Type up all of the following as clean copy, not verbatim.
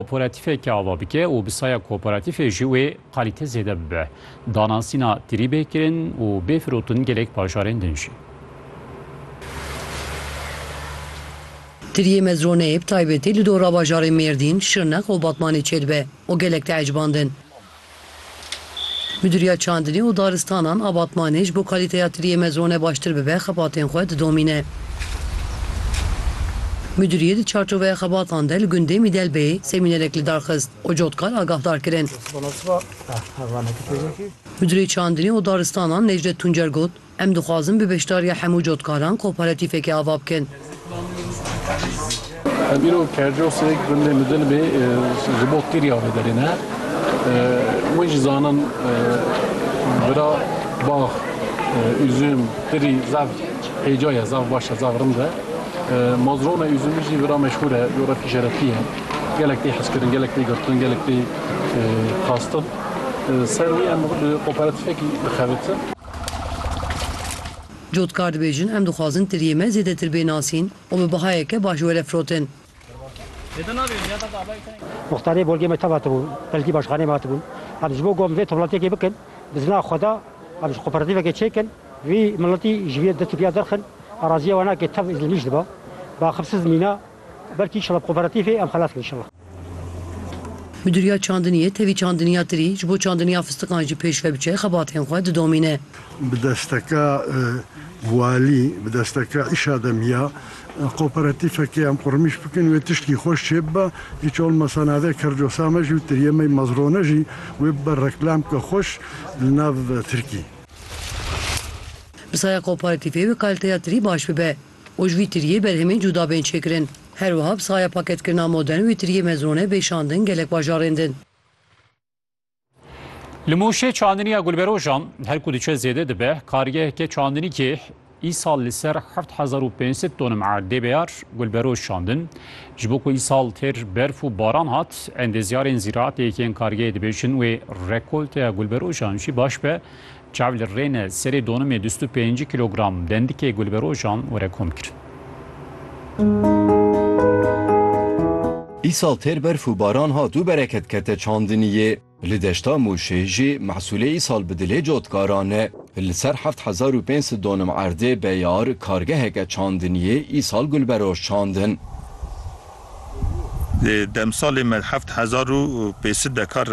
Kooperatifeke ava bike û bisaya kooperatifê jî wê kalîte zêde bibe. Danasîna tirîbê kirin û bêfirotin gelek bajarên din jî. Tiriyê Mezroneyê bi taybetî li dora bajarê Mêrdîn, Şirnex û Batmanê çêdibe û gelek te ecbandin. Müdiriya çandinî û daristanan a Batmanê ji bo kalîteya tiriyê Mezronê baştir bibe xebatên xwe didomîne. Müdiriye di çarçoveya xebatan de li gundê Mîdelbeyê semînerek li darxist û cotkar agahdar kirin. Müdirê çandinî û daristanan Necdet Tuncer got, em dixwazin bi beşdariya hemû cotkaran kooperatifeke ava bikin. Îro kercosek gundê Mîdelbê ji bo tiriya vederîne. Wê jî zanin bira bax, üzüm, tirî, zav hêcaya, zav başa, zav rimde. Mazrona üzümü jî bira meşhur e, yora ticaretiye. Gelek tê hez kirin, gelek tê girtin, gelek tê xastin. Ser wî em kooperatifekî dixebitin. Cotkar dibêjin em dixwazin tiriyê me zêdetir bênasîn û bi bihayeke baş were firotin. Muxtarê bolgê me tev hatibûn, belkî başxanê me hatibûn. Em ji bo gom vê toplatiyekê bikin, bi zina xwe da em ji kooperatifekê çêkin, vî miletî ji vê dest û piya derxin, araziya wana ke tev izlînîş dibe. Baxipsiz mîna, belkî inşallah kooperatifê em xelas inşallah. Müdiriya çandiniyê tevî çandiniya tirî ji bo çandiniya fistiqan jî pêşve biçe xebatên xwe didomîne. Bi desteka walî, bi desteka îşa demiya kooperatifekê em qurmiş bikin wê tiştî xweş çê bibe, hiç olmasa navê kercosa me jî tiriyê me Mezrone jî wê bibe reklam ke xweş li nav Tirkî. Bisaya kooperatifê ve kaliteya tirî baş bibe. O ji vî tiriyê berhemên cuda bên çêkirin. Her wiha bisaya paketkirina modern wê tiriyê Mezrone bêşandin gelek bajarên din. Li Mûşê çandiniya Gulberojan her ku diçe zêde dibe, kargeheke çandinîkê îsal li ser 7500 tonum erdê beyar Gulberoj çandin. Ji bo ku îsal têr berf û baran hat, endezyarên zîraetiyekên kargehê dibêjin wê rekolteya Gulberojan jî baş be, çav li rêne serê donumê 25 kilogram dendikê Gulberojan were kom kirin. Îsal têr berf û baran hat û bereket kete çandiniyê. Li deşta Mûşê jî mehsulê îsal bi dilê cotkaran e. Li ser 7500 donum erdê beyar kargeheke çandiniyê îsal Gulberoj çandin. Demsalê me 7500 dekar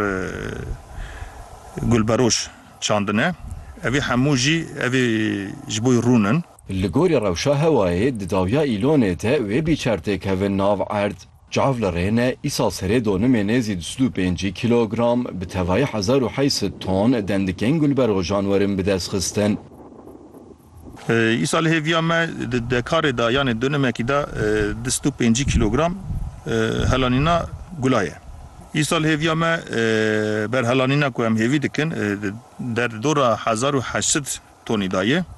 Gulberoj çandine. Evê hemû jî evê ji bo rûnin. Li gorî rewşa hewayê di dawiya îlonê te wê bîçertê kevin nav erd. Cav li rêne îsal serê donumê nêzî 25 kilogram bi tevayê 1800 ton dendikên Gulberojan werin bi dest xistin. Îsal hêviya me di dekarê da yanê donumekî da 25 kilogram helanîna gula ye. Îsal hêviya me ber helanîna ku em hêvî dikin derdora 1800 tonî da ye.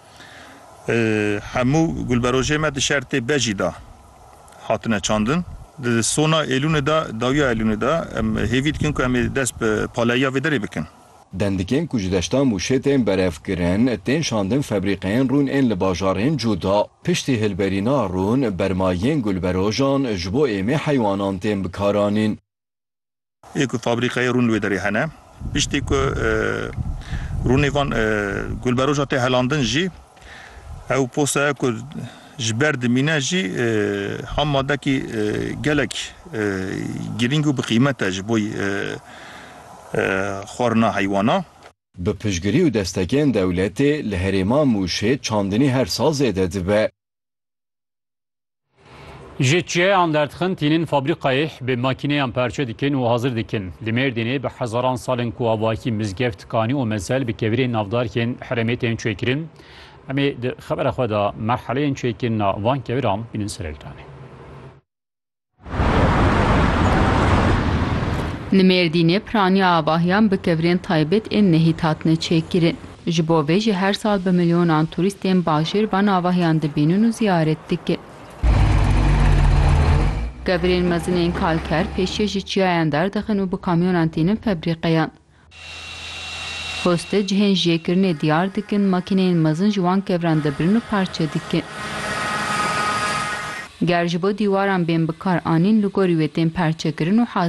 Hemû Gulberojê me di şertê bejî da hatine çandin. Di sona Eylûnê da dawiya Eylûnê da em hêvî dikin ku em dest bi paleya vê derê bikin. Dendikên ku ji deşta Mûşê tên berevkirin, tên şandin febrîqeyên rûn ên li bajarên cuda. Piştî hilberîna rûn, bermayên Gulberojan ji bo êmê heywanan tên bikaranîn. Ê ku fabrîqeyê rûn li wê derê hene, piştî ku rûnê van Gulberoja tê helandin jî, ew posaya ku ji ber dimîne jî ham madekî gelek girîng û bi qîmet e ji bo xwarina heywana. Bi piştgirî û destekên dewletê li herêma Mûşê çandinî her sal zêde dibe. Ji çiyeyan derdxin tînin fabrîqayê bi makîneyan perçe dikin û hazir dikin. Li Mêrdînê bi hezaran salên ku avahî mizgev tikanî û mezel bi kevirên navdarkên herêmê tên çêkirin. Emê di xebera xwe da merheleyên çêkirina van keviran bînin ser ekranê. Li Mêrdînê piraniya avahiyan bi kevirên taybet ên nehît hatine çêkirin. Ji bo vê jî her sal bi milyonan turîstên bajêr van avahiyan dibînin û ziyaret dikin. Kevirên mezin ên kalker pêşiya ji çiyayan derdixin û bi kamyonan tînin febrîqeyan. Poste cihên jêkirinê diyar dikin, makîneyên mezin ji wan kevran dibirin û parçe dikin. Ger ji bo dîwaran bên bikar anîn li gorî wê tên perçekirin û